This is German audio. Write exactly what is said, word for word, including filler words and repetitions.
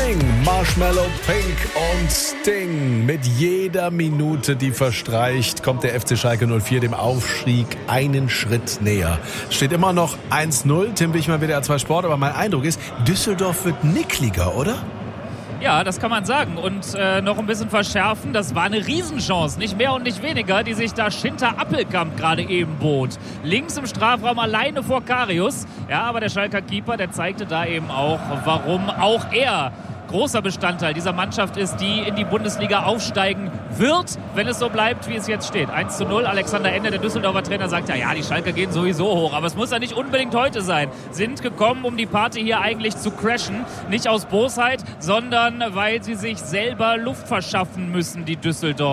Morning, Marshmallow, Pink und Sting. Mit jeder Minute, die verstreicht, kommt der F C Schalke null vier dem Aufstieg einen Schritt näher. Steht immer noch eins null, Tim Wichmann, W D R zwei Sport, aber mein Eindruck ist, Düsseldorf wird nickliger, oder? Ja, das kann man sagen. Und äh, noch ein bisschen verschärfen, das war eine Riesenchance, nicht mehr und nicht weniger, die sich da Schinter Appelkamp gerade eben bot. Links im Strafraum alleine vor Karius. Ja, aber der Schalker Keeper, der zeigte da eben auch, warum auch er großer Bestandteil dieser Mannschaft ist, die in die Bundesliga aufsteigen wird, wenn es so bleibt, wie es jetzt steht. eins zu null, Alexander Ende, der Düsseldorfer Trainer, sagt ja, ja, die Schalker gehen sowieso hoch, aber es muss ja nicht unbedingt heute sein. Sind gekommen, um die Party hier eigentlich zu crashen, nicht aus Bosheit, sondern weil sie sich selber Luft verschaffen müssen, die Düsseldorfer.